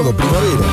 Modo primavera.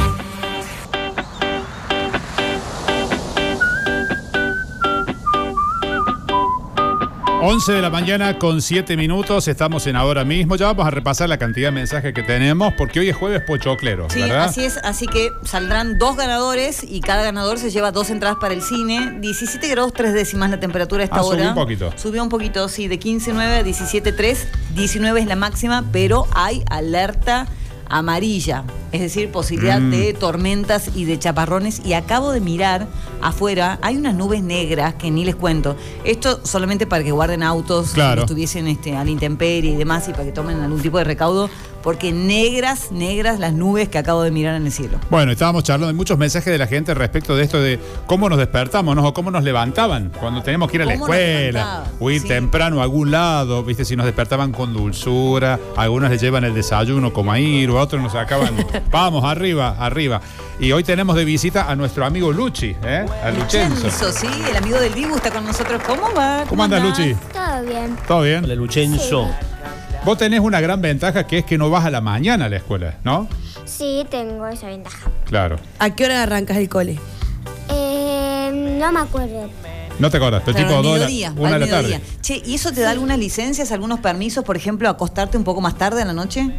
11 de la mañana con 7 minutos, estamos en Ahora Mismo. Ya vamos a repasar la cantidad de mensajes que tenemos, porque hoy es jueves pochoclero, sí, ¿verdad? Así es, así que saldrán 2 ganadores y cada ganador se lleva 2 entradas para el cine. 17 grados 3 décimas la temperatura a esta hora. Subió un poquito. Subió un poquito, sí, de 15.9 a 17.3. 19 es la máxima, pero hay alerta amarilla, es decir, posibilidad de tormentas y de chaparrones. Y acabo de mirar afuera, hay unas nubes negras que ni les cuento. Esto solamente para que guarden autos, claro, que estuviesen a la intemperie y demás, y para que tomen algún tipo de recaudo, porque negras las nubes que acabo de mirar en el cielo. Bueno, estábamos charlando de muchos mensajes de la gente respecto de esto de cómo nos despertamos, ¿no? O cómo nos levantaban cuando teníamos que ir a la escuela o ir temprano a algún lado, ¿viste? Si nos despertaban con dulzura, algunos les llevan el desayuno como a ir, o a otros nos sacaban, vamos, arriba. Y hoy tenemos de visita a nuestro amigo Luchi, a Luchenzo. Sí, el amigo del Dibu está con nosotros. ¿Cómo va? ¿Cómo andas, Luchi? Todo bien. ¿Todo bien? Hola, Luchenzo. Sí. Vos tenés una gran ventaja, que es que no vas a la mañana a la escuela, ¿no? Sí, tengo esa ventaja. Claro. ¿A qué hora arrancas el cole? No me acuerdo. No te acuerdas, pero tipo 1 de la tarde. Che, ¿y eso te da algunas licencias, algunos permisos, por ejemplo, acostarte un poco más tarde en la noche?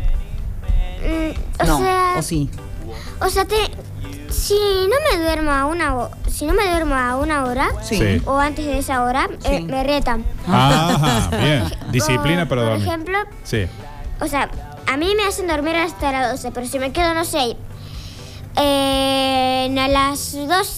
¿O sí? O sea, si no me duermo a una hora, sí, o antes de esa hora, sí, me retan. Ajá, bien. Disciplina para dormir. Por ejemplo, sí, o sea, a mí me hacen dormir hasta las 12, pero si me quedo, no sé, a las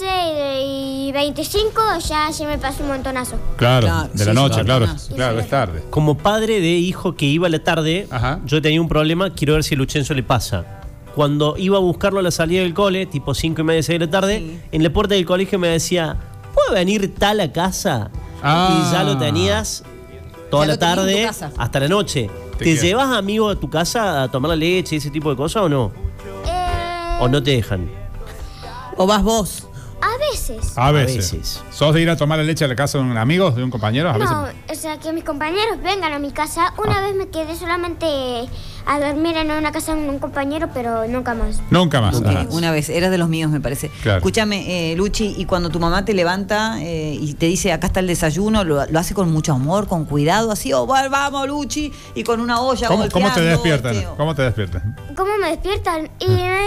12:25 ya me pasó un montonazo. Claro, de la noche, claro, es tarde. Como padre de hijo que iba a la tarde, yo tenía un problema, quiero ver si a Luchenzo le pasa. Cuando iba a buscarlo a la salida del cole, tipo 5:30, 6 de la tarde, en la puerta del colegio me decía, ¿puedo venir tal a casa? Y ya lo tenías toda la tarde hasta la noche. ¿Te llevas amigos a tu casa a tomar la leche y ese tipo de cosas o no? ¿O no te dejan? ¿O vas vos? A veces. A veces. ¿Sos de ir a tomar la leche a la casa de un amigo, de un compañero? No, o sea, que mis compañeros vengan a mi casa. Una vez me quedé solamente a dormir en una casa de un compañero, pero nunca más. Nunca más. Una vez, eras de los míos, me parece. Claro. Escúchame, Luchi, y cuando tu mamá te levanta y te dice, acá está el desayuno, ¿lo hace con mucho amor, con cuidado, así, o vamos, Luchi, y con una olla golpeando? ¿Cómo te despiertan? ¿Cómo te despiertan? ¿Cómo me despiertan? Y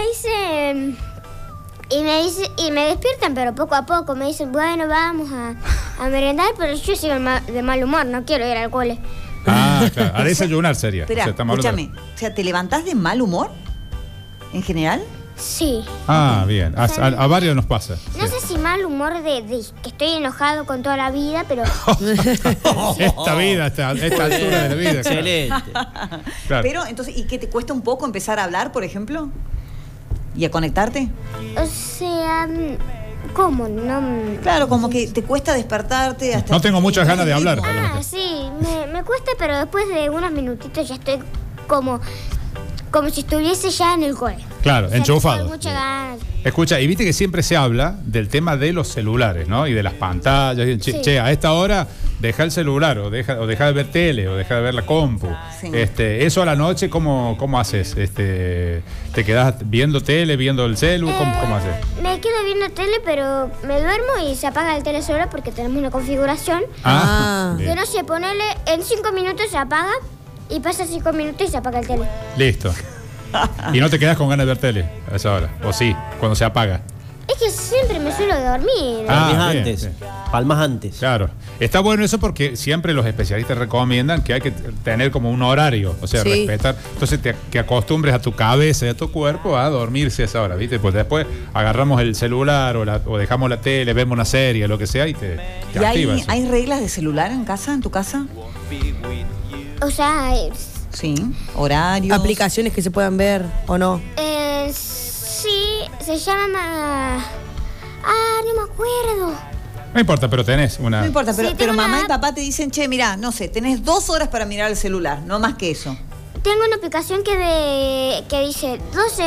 me despiertan, pero poco a poco me dicen, bueno, vamos a merendar, pero yo sigo de mal humor, no quiero ir al cole. Claro, a desayunar sería. Espera, escúchame, o sea, ¿te levantás de mal humor en general? Sí. Bien, a varios nos pasa. No sé si mal humor de que estoy enojado con toda la vida, pero... Esta vida, esta altura de la vida. Excelente. Claro. Pero, entonces, ¿y qué te cuesta un poco empezar a hablar, por ejemplo? ¿Y a conectarte? O sea, ¿cómo? No... Claro, como que te cuesta despertarte hasta... No tengo muchas ganas de hablar. Sí, me cuesta, pero después de unos minutitos ya estoy como si estuviese ya en el cole. Claro, enchufado. Muchas ganas. Escucha, y viste que siempre se habla del tema de los celulares, ¿no? Y de las pantallas. Che, a esta hora deja el celular, o deja de ver tele, o deja de ver la compu. Sí. Eso a la noche, ¿cómo haces? ¿Te quedás viendo tele, viendo el celu? ¿Cómo haces? Me quedo viendo tele, pero me duermo y se apaga el tele solo porque tenemos una configuración. Bien. Que no sé, ponerle en 5 minutos se apaga y pasa 5 minutos y se apaga el tele. Listo. ¿Y no te quedas con ganas de ver tele a esa hora? ¿O sí? Cuando se apaga. Es que siempre me suelo dormir. Antes. Bien. Palmas antes. Claro. Está bueno eso porque siempre los especialistas recomiendan que hay que tener como un horario, o sea, respetar. Entonces que acostumbres a tu cabeza y a tu cuerpo a dormirse a esa hora, ¿viste? Pues después agarramos el celular o dejamos la tele, vemos una serie, lo que sea, y te activas. ¿Hay reglas de celular en tu casa? O sea... Sí, horarios. Aplicaciones que se puedan ver o no. Sí, se llama... no me acuerdo. No importa, pero tenés una... No importa, pero, Sí, pero tengo mamá una y papá te dicen, che, mirá, no sé, tenés 2 horas para mirar el celular, no más que eso. Tengo una aplicación que dice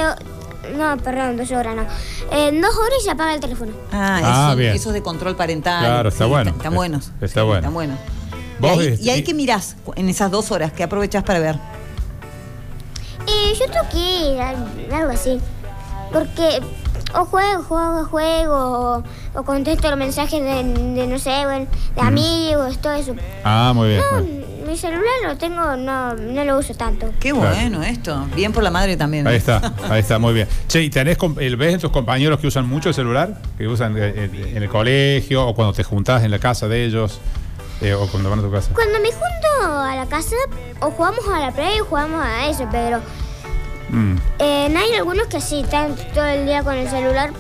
12 horas no. En 2 horas se apaga el teléfono. Bien. Eso es de control parental. Claro, está bueno. Están buenos. Está bueno. Están buenos. ¿Vos ¿Y ahí qué mirás en esas 2 horas? ¿Qué aprovechás para ver? Yo tengo que ir, algo así. Porque o juego, o contesto los mensajes de no sé, bueno, de amigos, todo eso. Ah, muy bien. No, muy bien. mi celular lo tengo, no lo uso tanto. Qué bueno esto. Bien por la madre también. Ahí está, muy bien. Che, ¿y ves en tus compañeros que usan mucho el celular? Que usan en el colegio o cuando te juntás en la casa de ellos o cuando van a tu casa. Cuando me junto a la casa, o jugamos a la Play o jugamos a eso, pero hay algunos que sí, están todo el día con el celular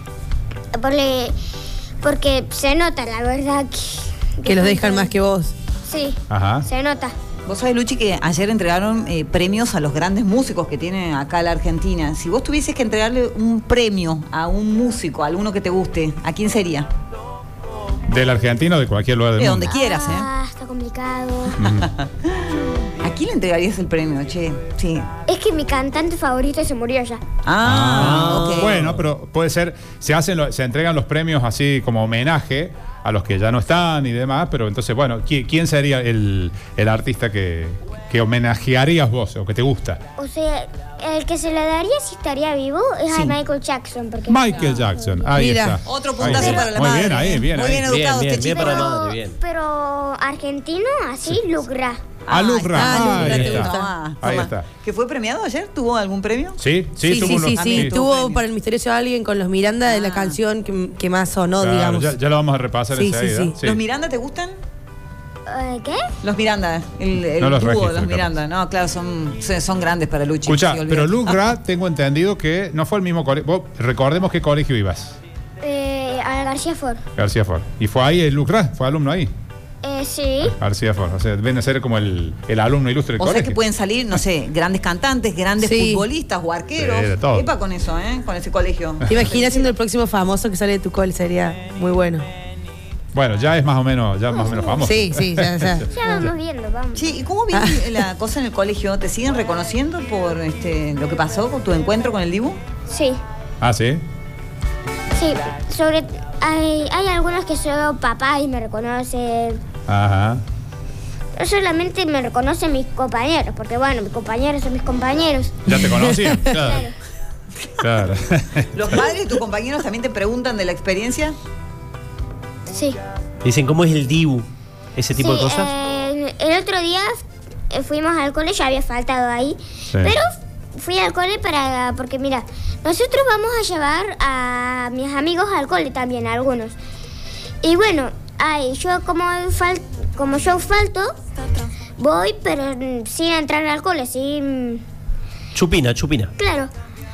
porque se nota, la verdad, que los dejan más que vos. Sí, Ajá. se nota. Vos sabés, Luchi, que ayer entregaron premios a los grandes músicos que tiene acá la Argentina. Si vos tuvieses que entregarle un premio a un músico, a alguno que te guste, ¿a quién sería? ¿De la Argentina o de cualquier lugar del De mundo? donde quieras, Está complicado. ¿A quién le entregarías el premio, che? Sí. Es que mi cantante favorito se murió ya. Ok. Bueno, pero puede ser, se entregan los premios así como homenaje a los que ya no están y demás, pero entonces, bueno, ¿quién sería el artista que homenajearías vos o que te gusta? O sea, el que se le daría si estaría vivo es a Michael Jackson. Porque Michael Jackson, ahí Mira. está. Otro puntazo Ahí está. para la Muy madre. bien, ahí, bien. Muy bien ahí. educado Bien, este bien chico. para la madre, bien. pero argentino, así, Luke Ra. Lucra, Lucra, ahí te está. gusta. Ahí está. ¿Que fue premiado ayer? ¿Tuvo algún premio? Sí, Sí, tuvo unos- sí. tuvo Tuvo premio. para el misterioso alguien con los Miranda de la canción que más sonó, Claro, digamos. ya lo vamos a repasar Sí, enseguida. sí. ¿Los Miranda te gustan? ¿Qué? Los Miranda, el No los dúo de registro, los Miranda. No, claro, son grandes para Luchi. Escucha, sí, olvídate. pero Lucra, tengo entendido que no fue el mismo colegio. Recordemos qué colegio ibas. A García Ford. García Ford. ¿Y fue ahí el Lucra? ¿Fue alumno ahí? Sí. García Ford. O sea, deben de ser como el alumno ilustre del O sea colegio. que pueden salir, no sé, grandes cantantes, grandes Sí. futbolistas o arqueros. Sí, de todo. Epa con eso, con ese colegio. ¿Te imaginas siendo el próximo famoso que sale de tu cole? Sería muy bueno. Bueno, ya es más o menos famoso. Sí, ya. Ya vamos viendo, vamos. Sí, ¿y cómo viene la cosa en el colegio? ¿Te siguen reconociendo por lo que pasó con tu encuentro con el Dibu? Sí. Ah, ¿sí? Sí, hay algunos que son papá y me reconocen. Ajá. No solamente me reconocen mis compañeros, porque bueno, mis compañeros son mis compañeros. ¿Ya te conocían? Claro. Claro. ¿Los padres de tus compañeros también te preguntan de la experiencia? Sí. Dicen, ¿cómo es el Dibu? Ese tipo de Sí, cosas. el otro día fuimos al cole, ya había faltado ahí, pero fui al cole porque mira, nosotros vamos a llevar a mis amigos al cole también, a algunos. Y bueno, yo como yo falto, voy, pero sin entrar al cole, sin... Chupina. Claro.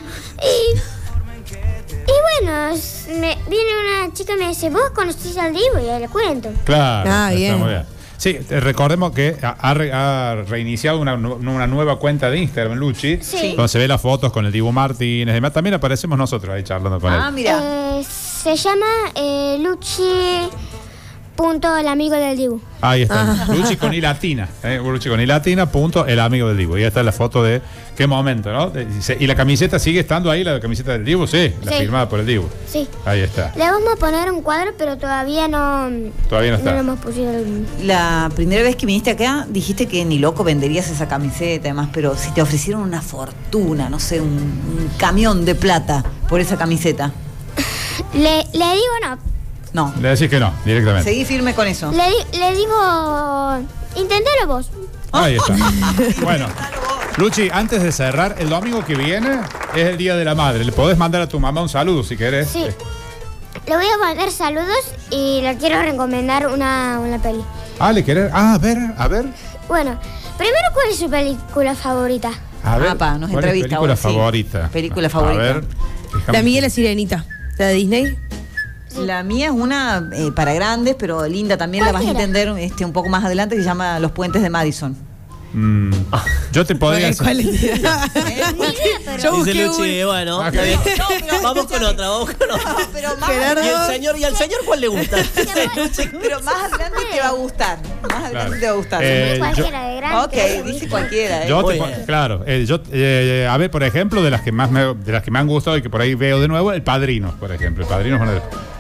Y bueno, viene una chica y me dice, ¿vos conocés al Dibu? Y yo le cuento. Claro. Ah, está bien. muy bien. Sí, recordemos que ha reiniciado una nueva cuenta de Instagram, Luchi, Sí. donde se ve las fotos con el Dibu Martínez. Además, también aparecemos nosotros ahí charlando con él. Mira. Se llama Luchi. El amigo del Dibu. Ahí está, Luchi con I latina. Luchi con I latina, el amigo del Dibu. Y ahí está la foto de qué momento, ¿no? Y la camiseta sigue estando ahí, la camiseta del Dibu, sí, la Sí. firmada por el Dibu. Sí. Ahí está. Le vamos a poner un cuadro, pero todavía no. Todavía no está. No le hemos puesto el... La primera vez que viniste acá, dijiste que ni loco venderías esa camiseta y demás, pero si te ofrecieron una fortuna, no sé, un camión de plata por esa camiseta. Le digo no. No. Le decís que no, directamente. Seguí firme con eso. Le digo. Inténtalo vos. Ahí está. Bueno, Luchi, antes de cerrar, el domingo que viene es el Día de la Madre. Le podés mandar a tu mamá un saludo si querés. Sí. Le voy a mandar saludos y le quiero recomendar una peli. ¿le querés? A ver. Bueno, primero, ¿cuál es su película favorita? A ver. Apa, nos ¿cuál es entrevista película ahora, sí. favorita? Película favorita. A ver. La Miguel la Sirenita. ¿La de Disney? La mía es una para grandes, pero linda también, la vas a ¿Cuál era? entender un poco más adelante, que se llama Los Puentes de Madison. Yo te podría... ¿Cuál es? Ni idea, pero... Yo Dice busqué Luchi, una. bueno, está bien. Vamos con otra. Pero más, Gerardo. ¿Y el señor cuál le gusta? pero más adelante te va a gustar. Más adelante te va a gustar. Cualquiera de grande. Ok, dice cualquiera. Yo Muy te bien. claro, a ver, por ejemplo, de las que me han gustado y que por ahí veo de nuevo, El Padrino, por ejemplo. El Padrino es una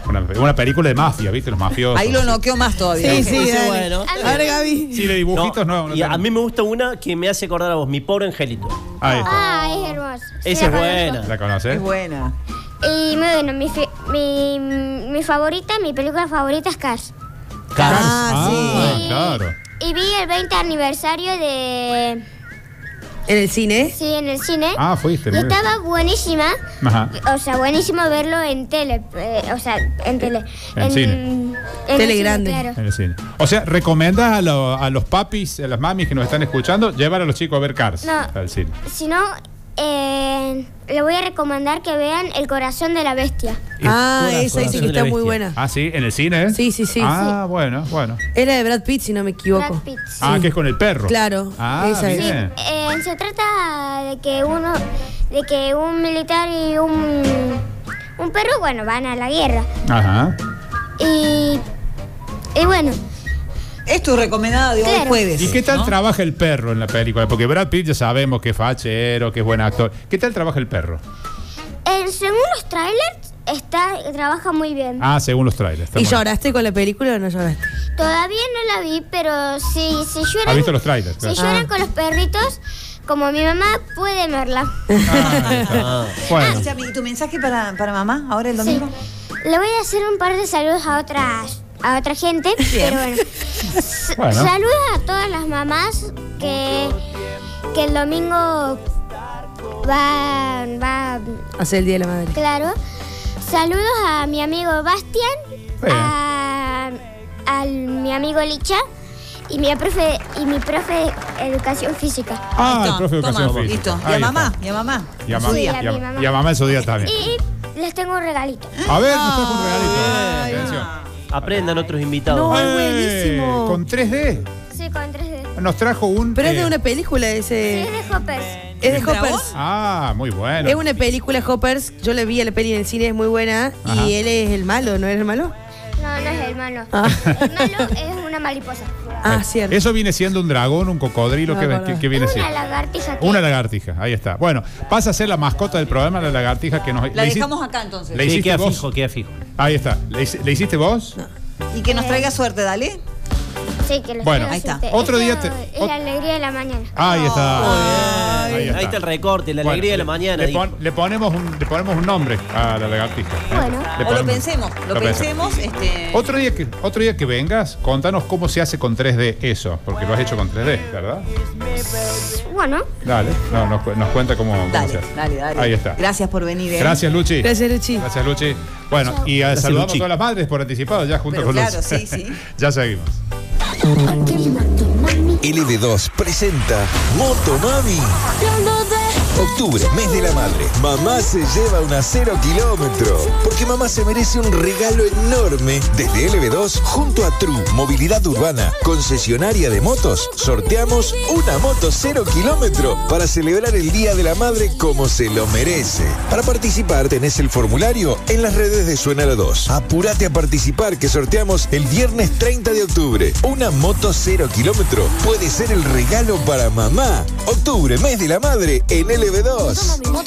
Una película de mafia, ¿viste? Los mafiosos. Ahí lo noqueó más todavía. Sí, dale. bueno. A ver, Gaby. Sí, de dibujitos no. Y a mí me gusta una que me hace acordar a vos, Mi Pobre Angelito. Ahí está. Ah, es hermoso. Esa es buena. ¿La conoces? Es buena. Y bueno, mi favorita, mi película favorita es Cars. Cars. Sí. Claro. Y vi el 20 aniversario de... ¿En el cine? Sí, en el cine. Fuiste. Y muy bien. estaba buenísima. Ajá. O sea, buenísimo verlo en tele. En tele. En cine. En Tele el cine, grande. claro. En el cine. O sea, ¿recomendás a los papis, a las mamis que nos están escuchando, llevar a los chicos a ver Cars No. al cine? Si no, le voy a recomendar que vean El Corazón de la Bestia. Esa dice que está muy buena. Sí, en el cine, ¿eh? Sí. Bueno. Era de Brad Pitt, si no me equivoco. Brad Pitt. Que es con el perro. Claro, esa es. bien. Se trata de que un militar y un perro, bueno, van a la guerra. Ajá. Y bueno, Es tu recomendada de hoy Claro. jueves. ¿Y qué tal ¿no? trabaja el perro en la película? Porque Brad Pitt ya sabemos que es fachero, que es buen actor. ¿Qué tal trabaja el perro? según los trailers, trabaja muy bien. Según los trailers. ¿Y lloraste con la película o no lloraste? Todavía no la vi, pero si lloran, ¿Has visto los trailers? si lloran con los perritos, como mi mamá, puede verla. Bueno. Chami, ¿y tu mensaje para mamá ahora el domingo? Le voy a hacer un par de saludos a otra gente, pero bueno. Bueno. Saludos a todas las mamás que el domingo va Hace el Día de la Madre. claro. Saludos a mi amigo Bastian, Bien. a mi amigo Licha y mi profe de educación física. El profe de educación Toma, física. listo. Y a Ahí mamá, está. y a mamá. Y a Su mamá. día. a mi mamá. Y a mamá en su día también. Y les tengo un regalito. A ver, nos trajo un regalito. Atención. Aprendan otros invitados. No, es buenísimo. Con 3D. Sí, con 3D. Nos trajo un. Pero es de una película ese. Sí, es de Hoppers. Es de ¿El dragón? Hoppers. Muy bueno. Es una película Hoppers. Yo la vi a la peli en el cine, es muy buena. Ajá. Y él es el malo, ¿no es el malo? No es el malo. Ah. El malo es una mariposa. Cierto. Eso viene siendo un dragón, un cocodrilo. No, ¿Qué viene Una siendo? lagartija. Una lagartija, ahí está. Bueno, pasa a ser la mascota del programa, la lagartija que nos. La ¿le hiciste- dejamos acá entonces. ¿Le Sí, hiciste queda vos? fijo, queda fijo. Ahí está. ¿Le hiciste vos? Y que nos traiga suerte, dale. Sí, que les Bueno, traigo ahí está. suerte. Otro día Esto te- Es la alegría de la mañana. Ahí está. Ahí está el recorte, la alegría de la mañana. Le ponemos un nombre a la lagartija. Bueno. Le O lo ponemos- pensemos, lo pensemos. Otro día que vengas, contanos cómo se hace con 3D eso, porque lo has hecho con 3D, ¿verdad? Bueno, Dale, nos cuenta cómo se Dale, hace. dale. Ahí está. Gracias por venir. Gracias, Luchi. Gracias, Luchi. Gracias, Luchi. Bueno, y Gracias, saludamos Luchi. a todas las madres por anticipado ya junto Pero con claro, Luchi. sí. Ya seguimos. LD2 presenta Motomami. Octubre, mes de la madre. Mamá se lleva una 0 kilómetros. Porque mamá se merece un regalo enorme. Desde LB2, junto a True Movilidad Urbana, concesionaria de motos, sorteamos una moto 0 kilómetro para celebrar el Día de la Madre como se lo merece. Para participar tenés el formulario en las redes de Suena la 2. Apúrate a participar que sorteamos el viernes 30 de octubre. Una moto 0 kilómetro puede ser el regalo para mamá. Octubre, mes de la madre en LB2.